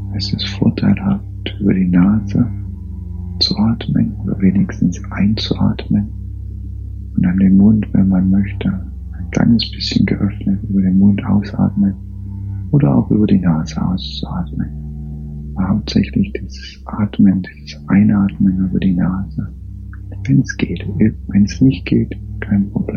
Es ist vorteilhaft, über die Nase zu atmen oder wenigstens einzuatmen und an den Mund, wenn man möchte, ein kleines bisschen geöffnet über den Mund ausatmen oder auch über die Nase auszuatmen. Aber hauptsächlich dieses Atmen, dieses Einatmen über die Nase, wenn es geht. Wenn es nicht geht, kein Problem.